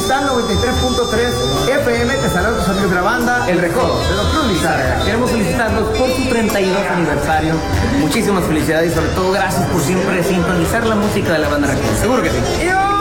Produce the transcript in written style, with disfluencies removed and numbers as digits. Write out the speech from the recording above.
Cristal 93.3 FM. Te saluda tus amigos de la banda El Recodo, de Don Cruz Lizárraga. Queremos felicitarlos por su 32 aniversario. Muchísimas felicidades y sobre todo gracias por siempre sintonizar la música de la banda Recodo. Seguro que sí.